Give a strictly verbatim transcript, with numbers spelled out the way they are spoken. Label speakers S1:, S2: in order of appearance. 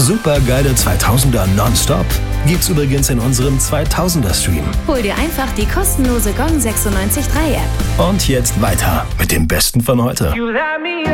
S1: Super geile zweitausender nonstop gibt's übrigens in unserem zweitausender Stream.
S2: Hol dir einfach die kostenlose Gong sechsundneunzig Komma drei App.
S1: Und jetzt weiter mit dem Besten von heute.